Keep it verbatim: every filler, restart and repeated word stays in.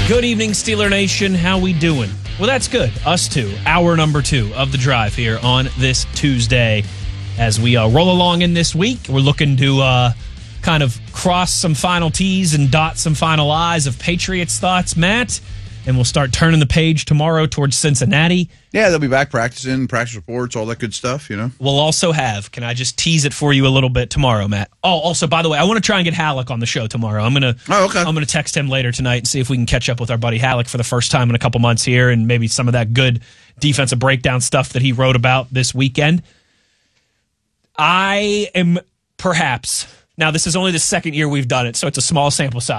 Good evening, Steeler Nation. How we doing? Well, that's good. Us two. Hour number two of the drive here on this Tuesday. As we uh, roll along in this week, we're looking to uh, kind of cross some final T's and dot some final I's of Patriots thoughts, Matt. And we'll start turning the page tomorrow towards Cincinnati. Yeah, they'll be back practicing, practice reports, all that good stuff, you know. We'll also have, can I just tease it for you a little bit tomorrow, Matt? Oh, also, by the way, I want to try and get Halleck on the show tomorrow. I'm going to oh, okay. I'm going to text him later tonight and see if we can catch up with our buddy Halleck for the first time in a couple months here and maybe some of that good defensive breakdown stuff that he wrote about this weekend. I am perhaps, now this is only the second year we've done it, so it's a small sample size.